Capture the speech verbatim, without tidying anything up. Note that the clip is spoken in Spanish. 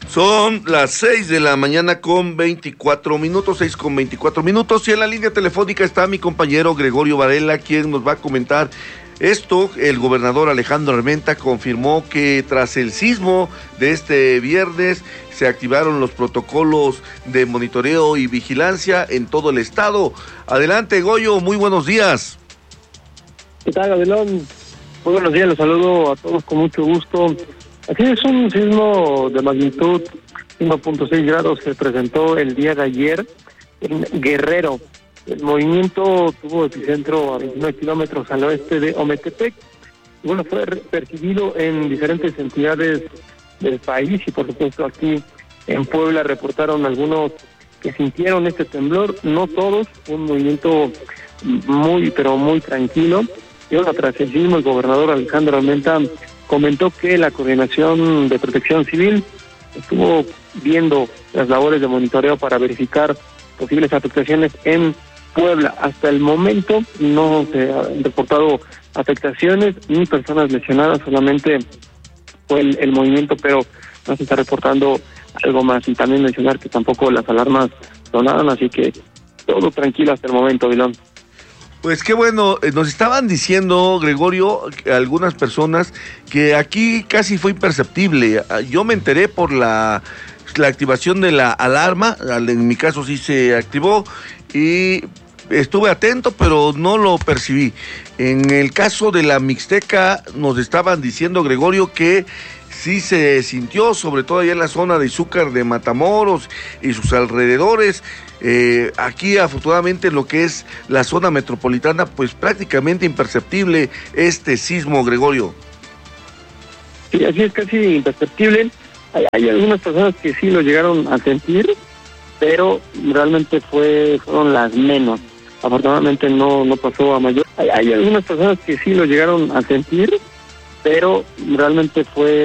Son las seis de la mañana con veinticuatro minutos, seis con veinticuatro minutos, y en la línea telefónica está mi compañero Gregorio Varela, quien nos va a comentar esto. El gobernador Alejandro Armenta confirmó que tras el sismo de este viernes se activaron los protocolos de monitoreo y vigilancia en todo el estado. Adelante, Goyo, muy buenos días. ¿Qué tal, Gabrielón? Muy buenos días, los saludo a todos con mucho gusto. Así es, un sismo de magnitud cinco punto seis grados se presentó el día de ayer en Guerrero. El movimiento tuvo epicentro a veintinueve kilómetros al oeste de Ometepec. Y bueno, fue percibido en diferentes entidades del país y por supuesto aquí en Puebla reportaron algunos que sintieron este temblor, no todos, un movimiento muy pero muy tranquilo. Y bueno, tras el sismo el gobernador Alejandro Armenta comentó que la Coordinación de Protección Civil estuvo viendo las labores de monitoreo para verificar posibles afectaciones en Puebla. Hasta el momento no se han reportado afectaciones ni personas lesionadas, solamente fue el, el movimiento, pero no se está reportando algo más. Y también mencionar que tampoco las alarmas sonaron, así que todo tranquilo hasta el momento, Vilón. Pues qué bueno, nos estaban diciendo, Gregorio, algunas personas que aquí casi fue imperceptible. Yo me enteré por la, la activación de la alarma, en mi caso sí se activó y estuve atento, pero no lo percibí. En el caso de la Mixteca nos estaban diciendo, Gregorio, que sí se sintió, sobre todo allá en la zona de Izúcar de Matamoros y sus alrededores. Eh, aquí afortunadamente lo que es la zona metropolitana, pues prácticamente imperceptible este sismo, Gregorio. Sí, así es, casi imperceptible. Hay, hay algunas personas que sí lo llegaron a sentir, pero realmente fue fueron las menos. Afortunadamente no no pasó a mayor. Hay, hay algunas personas que sí lo llegaron a sentir, pero realmente fue